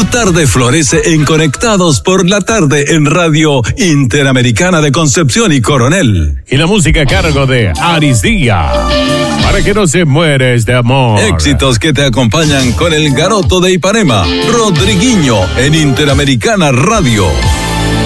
Tu tarde florece en Conectados por la Tarde en Radio Interamericana de Concepción y Coronel. Y la música a cargo de Aris Díaz. Para que no se mueres de amor. Éxitos que te acompañan con el Garoto de Ipanema, Rodriguinho, en Interamericana Radio.